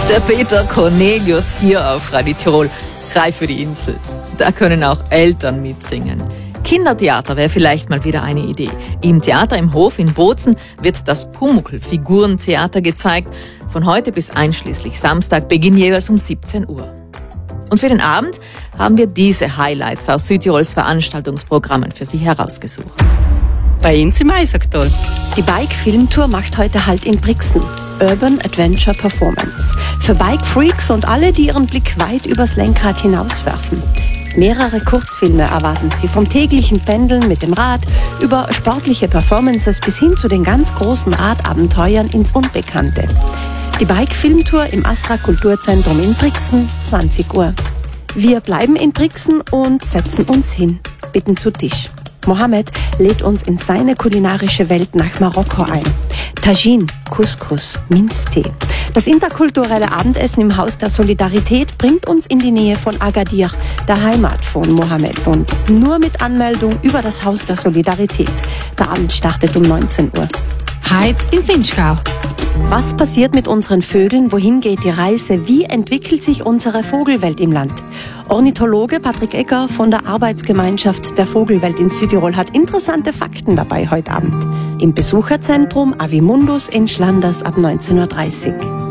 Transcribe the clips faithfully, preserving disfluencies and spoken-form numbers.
Der Peter Cornelius hier auf Radio Tirol. Reif für die Insel. Da können auch Eltern mitsingen. Kindertheater wäre vielleicht mal wieder eine Idee. Im Theater im Hof in Bozen wird das Pumuckl-Figurentheater gezeigt. Von heute bis einschließlich Samstag, Beginn jeweils um siebzehn Uhr. Und für den Abend haben wir diese Highlights aus Südtirols Veranstaltungsprogrammen für Sie herausgesucht. Bei uns im Eisacktal. Die Bike-Filmtour macht heute Halt in Brixen. Urban Adventure Performance. Für Bike-Freaks und alle, die ihren Blick weit übers Lenkrad hinauswerfen. Mehrere Kurzfilme erwarten Sie, vom täglichen Pendeln mit dem Rad über sportliche Performances bis hin zu den ganz großen Radabenteuern ins Unbekannte. Die Bike-Filmtour im Astra Kulturzentrum in Brixen, zwanzig Uhr. Wir bleiben in Brixen und setzen uns hin, bitten zu Tisch. Mohammed lädt uns in seine kulinarische Welt nach Marokko ein. Tagine, Couscous, Minztee. Das interkulturelle Abendessen im Haus der Solidarität bringt uns in die Nähe von Agadir, der Heimat von Mohammed. Und nur mit Anmeldung über das Haus der Solidarität. Der Abend startet um neunzehn Uhr. Heute in Vinschgau. Was passiert mit unseren Vögeln? Wohin geht die Reise? Wie entwickelt sich unsere Vogelwelt im Land? Ornithologe Patrick Egger von der Arbeitsgemeinschaft der Vogelwelt in Südtirol hat interessante Fakten dabei heute Abend. Im Besucherzentrum Avimundus in Schlanders ab neunzehn Uhr dreißig.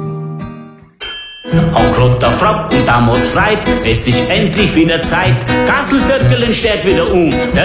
Onkel der Frapp und damals freit, es ist endlich wieder Zeit. Kasseltöckelen steht wieder um. Der